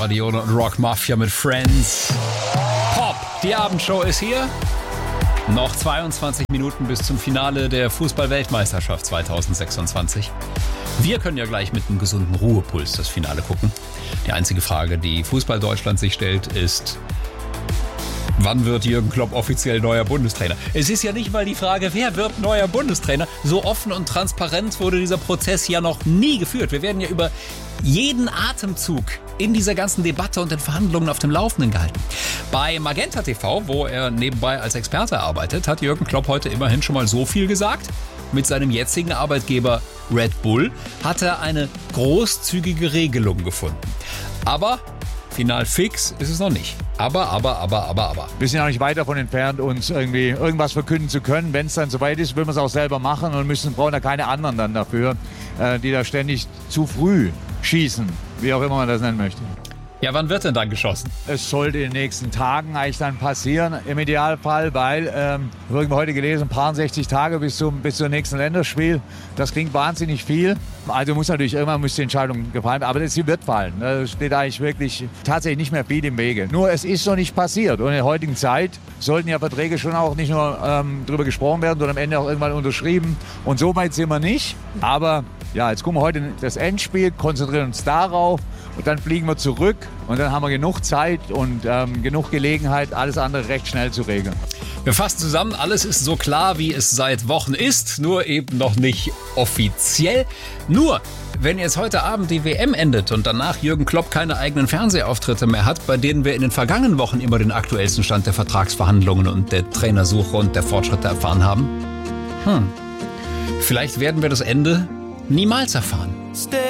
Guardione und Rock Mafia mit Friends. Pop, die Abendshow ist hier. Noch 22 Minuten bis zum Finale der Fußball-Weltmeisterschaft 2026. Wir können ja gleich mit einem gesunden Ruhepuls das Finale gucken. Die einzige Frage, die Fußball-Deutschland sich stellt, ist: Wann wird Jürgen Klopp offiziell neuer Bundestrainer? Es ist ja nicht mal die Frage, wer wird neuer Bundestrainer. So offen und transparent wurde dieser Prozess ja noch nie geführt. Wir werden ja über jeden Atemzug in dieser ganzen Debatte und den Verhandlungen auf dem Laufenden gehalten. Bei Magenta TV, wo er nebenbei als Experte arbeitet, hat Jürgen Klopp heute immerhin schon mal so viel gesagt. Mit seinem jetzigen Arbeitgeber Red Bull hat er eine großzügige Regelung gefunden. Aber final fix ist es noch nicht. Aber. Wir sind ja nicht weit davon entfernt, uns irgendwie irgendwas verkünden zu können. Wenn es dann soweit ist, will man es auch selber machen und brauchen da keine anderen dann dafür, die da ständig zu früh schießen, wie auch immer man das nennen möchte. Ja, wann wird denn dann geschossen? Es sollte in den nächsten Tagen eigentlich dann passieren, im Idealfall, weil, wir haben heute gelesen, ein paar 60 Tage bis zum nächsten Länderspiel. Das klingt wahnsinnig viel. Also irgendwann muss die Entscheidung gefallen werden, aber sie wird fallen. Da steht eigentlich wirklich tatsächlich nicht mehr viel im Wege. Nur es ist noch nicht passiert. Und in der heutigen Zeit sollten ja Verträge schon auch nicht nur drüber gesprochen werden, sondern am Ende auch irgendwann unterschrieben. Und so weit sind wir nicht. Aber ja, jetzt gucken wir heute das Endspiel, konzentrieren uns darauf und dann fliegen wir zurück und dann haben wir genug Zeit und genug Gelegenheit, alles andere recht schnell zu regeln. Wir fassen zusammen, alles ist so klar, wie es seit Wochen ist, nur eben noch nicht offiziell. Nur, wenn jetzt heute Abend die WM endet und danach Jürgen Klopp keine eigenen Fernsehauftritte mehr hat, bei denen wir in den vergangenen Wochen immer den aktuellsten Stand der Vertragsverhandlungen und der Trainersuche und der Fortschritte erfahren haben, vielleicht werden wir das Ende niemals erfahren.